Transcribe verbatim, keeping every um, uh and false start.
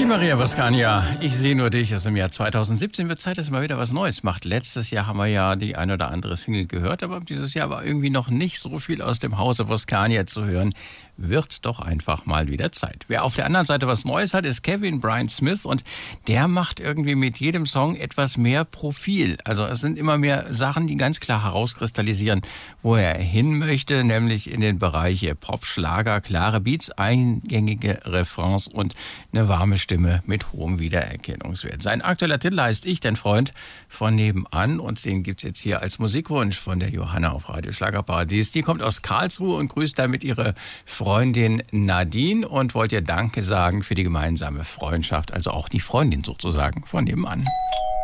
Die Maria Boscania, ich sehe nur dich, ist im Jahr zweitausendsiebzehn, wird Zeit, dass mal wieder was Neues macht. Letztes Jahr haben wir ja die ein oder andere Single gehört, aber dieses Jahr war irgendwie noch nicht so viel aus dem Hause Boscania zu hören. Wird doch einfach mal wieder Zeit. Wer auf der anderen Seite was Neues hat, ist Kevin Brian Smith und der macht irgendwie mit jedem Song etwas mehr Profil. Also es sind immer mehr Sachen, die ganz klar herauskristallisieren, wo er hin möchte, nämlich in den Bereich Pop, Schlager, klare Beats, eingängige Refrains und eine warme Stimme mit hohem Wiedererkennungswert. Sein aktueller Titel heißt Ich, dein Freund von nebenan und den gibt's jetzt hier als Musikwunsch von der Johanna auf Radio Schlagerparadies. Die kommt aus Karlsruhe und grüßt damit ihre Freundin Nadine und wollt ihr Danke sagen für die gemeinsame Freundschaft, also auch die Freundin sozusagen von nebenan.